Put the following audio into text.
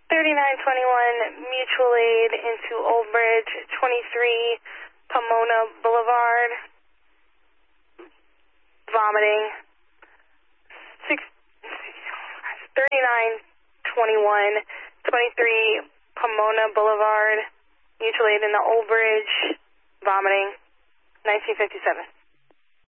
3921 Mutual Aid into Old Bridge, 23 Pomona Boulevard, vomiting. 3921 23 Pomona Boulevard, Mutual Aid in the Old Bridge, vomiting, 1957.